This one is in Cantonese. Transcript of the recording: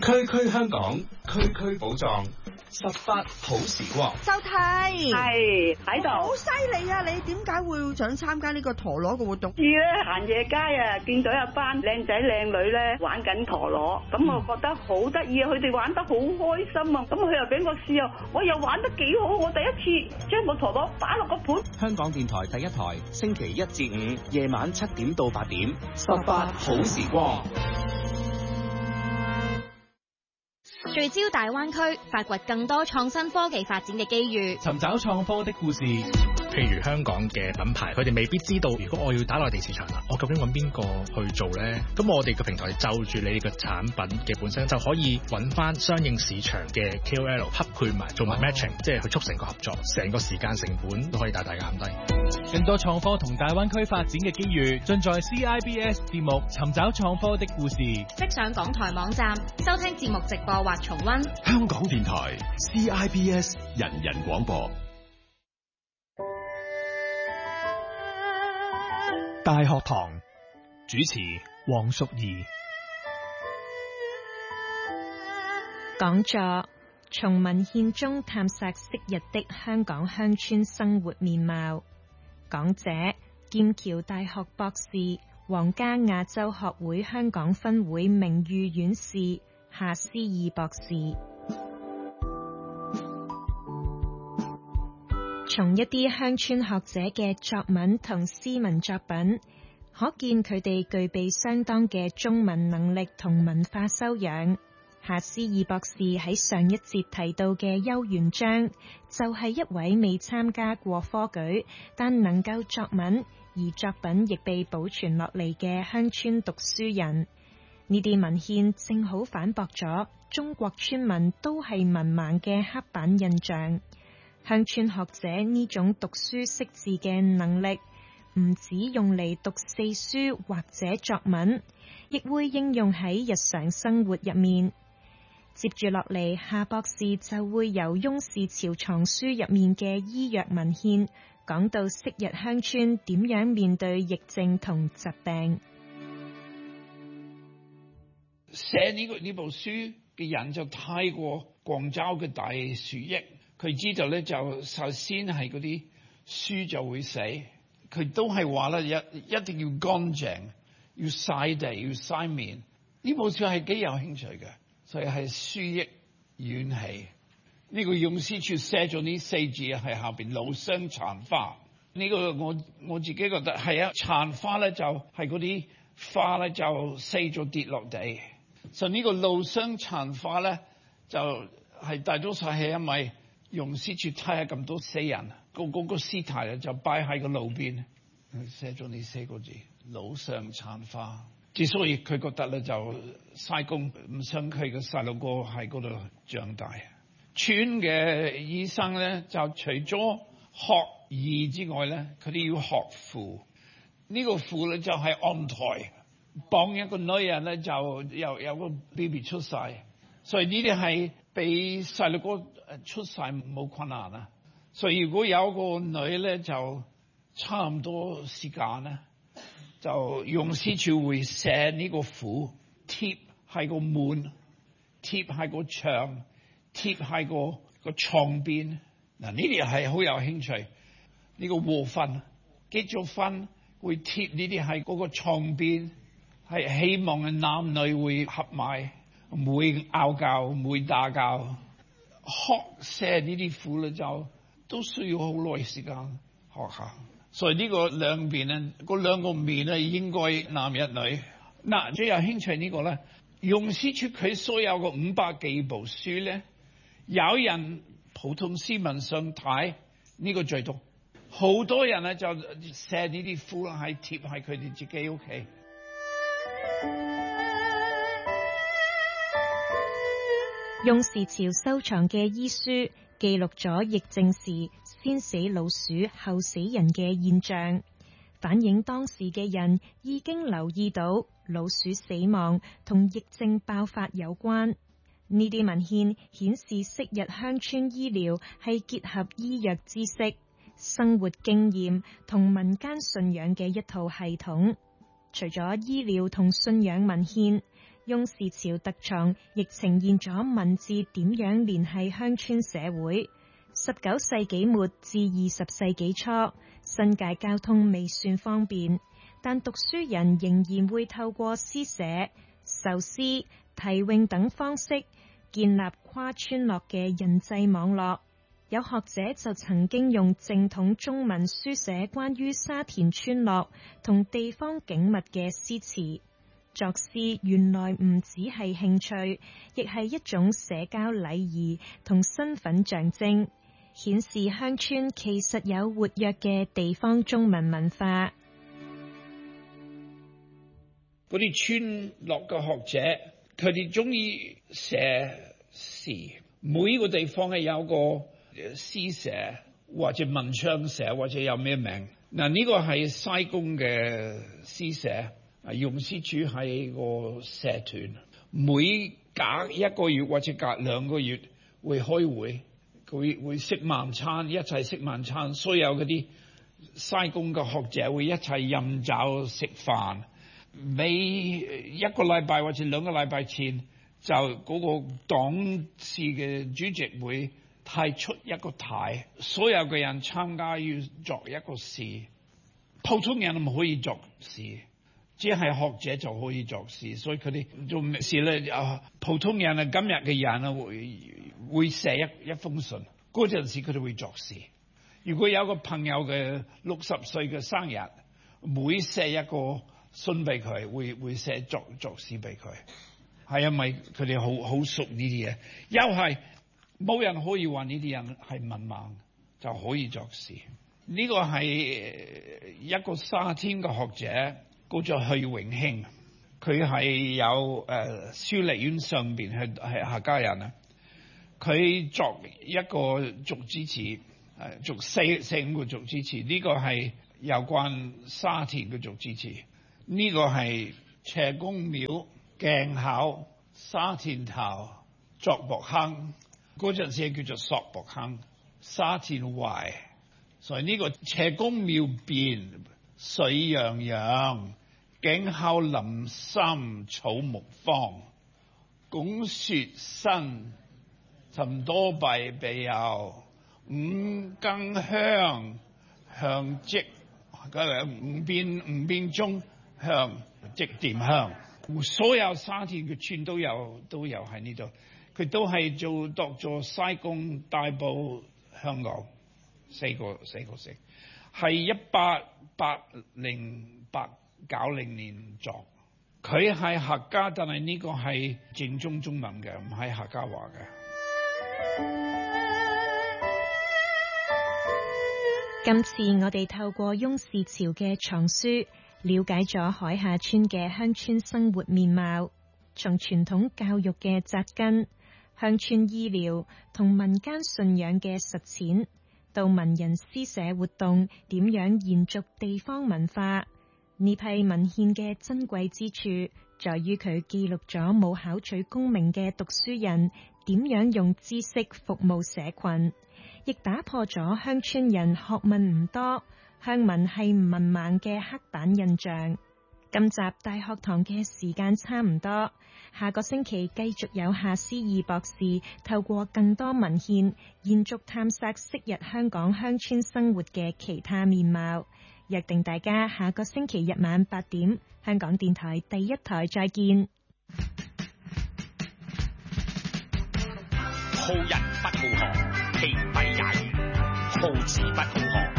區區香港，區區寶藏，18好時光。 周太係喺度， 好犀利啊！你點解會想參加呢個陀螺嘅活動？ 知咧，行夜街啊，見到一班靚仔靚女咧玩緊陀螺，咁我覺得好得意啊！佢哋玩得好開心啊！咁佢又俾我試啊，我又玩得幾好，我第一次將個陀螺擺落個盤。 香港電台第一台，星期1至5夜晚7點到8點，18好時光。 聚焦大灣區，發掘更多創新科技發展嘅機遇， 尋找創科的故事。 譬如香港嘅品牌，佢哋未必知道，如果我要打內地市場啦，我究竟揾邊個去做呢？咁我哋嘅平台就住你嘅產品嘅本身，就可以揾翻相應市場嘅 KOL 匹配埋，做埋 matching，即係去促成個合作，成個時間成本都可以大大減低。 更多創科同大灣區發展嘅機遇，盡在 CIBS 節目《尋找創科的故事》。 即上港台網站收聽節目直播或重溫。 香港電台 CIBS 人人廣播。 大學堂主持黃淑儀。 講座從文獻中探索昔日的香港鄉村生活面貌。講者劍橋大學博士、皇家亞洲學會香港分會名譽院士夏思義博士。從一啲鄉村學者嘅作文同詩文作品，可見佢哋具備相當嘅中文能力同文化修養。夏思義博士喺上一節提到嘅邱元璋，就係一位未參加過科舉，但能夠作文，而作品亦被保存落嚟嘅鄉村讀書人。呢啲文獻正好反駁咗中國村民都係文盲嘅刻板印象。鄉村學者呢種讀書識字嘅能力，唔止用嚟讀四書或者作文，亦會應用喺日常生活入面。接住落嚟，夏博士就會由翁氏朝藏書入面嘅醫藥文獻，講到昔日鄉村點樣面對疫症同疾病。 寫呢部書嘅人就睇過廣州嘅大鼠疫。佢知道咧，就首先係嗰啲書就會死，佢都係話咧，一定要乾淨，要曬地，要曬面。呢部書係幾有興趣嘅，所以係書益遠氣。呢個用詩處寫咗呢4字係下邊老傷殘花。呢個我自己覺得係啊，殘花咧就係嗰啲花咧就死咗跌落地，所以呢個老傷殘花咧就係大多數係因為用詩處睇下咁多死人，個屍體咧就擺喺個路邊，寫咗呢4個字老傷殘花。之所以佢覺得咧就嘥工，唔想佢嘅細路哥喺嗰度長大。村嘅醫生咧就除咗學醫之外咧，佢哋要學婦。呢個婦咧就係安胎，幫一個女人咧就有個 BB 出世，所以呢啲係俾細路哥出世冇困難啊。所以如果有個女咧就差唔多時間咧，就用詩處會寫呢個婦，貼喺個門，貼喺個牆，貼喺個床邊。嗱，呢啲係好有興趣。呢個和婚結咗婚會貼呢啲喺嗰個床邊，係希望嘅男女會合埋，唔會拗交，唔會打交。學寫呢啲婦咧就都需要好耐時間學下。所以呢個兩邊咧，嗰兩個面咧應該男一女。嗱，最有興趣呢個咧，用詩處佢所有個500幾部書咧，有人普通市民想睇呢個最多，好多人咧就寫呢啲婦係貼喺佢哋自己屋企。 翁氏朝收藏嘅醫書記錄咗疫症時先死老鼠後死人嘅現象，反映當時嘅人已經留意到老鼠死亡同疫症爆發有關。呢啲文獻顯示昔日鄉村醫療係結合醫藥知識、生活經驗同民間信仰嘅一套系統。除咗醫療同信仰文獻， 翁氏朝特藏亦呈現咗文字點樣聯繫鄉村社會。19世紀末至20世紀初，新界交通未算方便，但讀書人仍然會透過詩寫、授詩、題詠等方式建立跨村落嘅人際網絡。有學者就曾經用正統中文書寫關於沙田村落同地方景物嘅詩詞。作詩原來唔只係興趣，亦係一種社交禮儀同身份象徵，顯示鄉村其實有活躍嘅地方中文文化。 嗰啲村落嘅學者，佢哋中意寫詩，每個地方係有個詩社或者文昌社或者有咩名。嗱，呢個係西貢嘅詩社，榕樹處係個社團，每隔一個月或者隔2個月會開會，佢會食晚餐，一齊食晚餐，所有嗰啲西貢嘅學者會一齊飲酒食飯。每一個禮拜或者2個禮拜前，就嗰個黨史嘅主席會提出一個題，所有嘅人參加要作一個詩。普通人唔可以作詩，只係學者就可以作詩，所以佢哋做咩事咧？普通人啊，今日嘅人啊，會寫一封信。嗰陣時佢哋會作詩。如果有個朋友嘅60歲嘅生日，每寫一個信俾佢，會寫作詩俾佢，係因為佢哋好熟呢啲嘢。又係冇人可以話呢啲人係文盲就可以作詩。呢個係一個沙田嘅學者，叫做許榮興，佢係有書立院上邊係客家人啊。佢作一個竹枝詞，作4-5個竹枝詞。呢個係有關沙田嘅竹枝詞。呢個係斜公廟、鏡口、沙田頭、作博坑，嗰陣時叫做索博坑、沙田圍。所以呢個斜公廟邊水洋洋，鏡口林深草木荒，拱雪新尋多弊備有五更香香積，五邊鐘香積點香。所有沙田嘅村都有喺呢度，佢都係做西貢、大埔、香港四個城，係1890年作。佢係客家，但係呢個係正宗中文嘅，唔係客家話嘅。 今次我哋透過翁氏朝嘅藏書，了解咗海下村嘅鄉村生活面貌，從傳統教育嘅扎根、鄉村醫療同民間信仰嘅實踐，到文人詩社活動點樣延續地方文化。呢批文獻嘅珍貴之處，在於佢記錄咗冇考取功名嘅讀書人點樣用知識服務社群，亦打破咗鄉村人學問唔多、鄉民係文盲嘅刻板印象。今集大學堂嘅時間差唔多，下個星期繼續有夏思義博士透過更多文獻，延續探索昔日香港鄉村生活嘅其他面貌。約定大家下個星期日晚8點，香港電台第1台再見。 好人不好學，其弊也遠；好字不好學，